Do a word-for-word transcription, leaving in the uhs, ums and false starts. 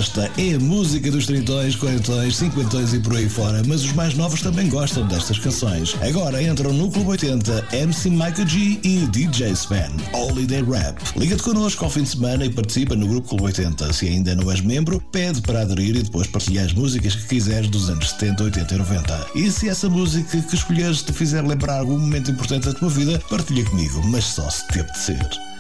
Esta é a música dos tritões, quarentões, cinquentões e por aí fora, mas os mais novos também gostam destas canções. Agora entram no Clube oitenta M C Micah G e D J Sven, Holiday Rap. Liga-te connosco ao fim de semana e participa no Grupo Clube oitenta. Se ainda não és membro, pede para aderir e depois partilhar as músicas que quiseres dos anos setenta, oitenta e noventa. E se essa música que escolheres te fizer lembrar algum momento importante da tua vida, partilha comigo, mas só se te apetecer.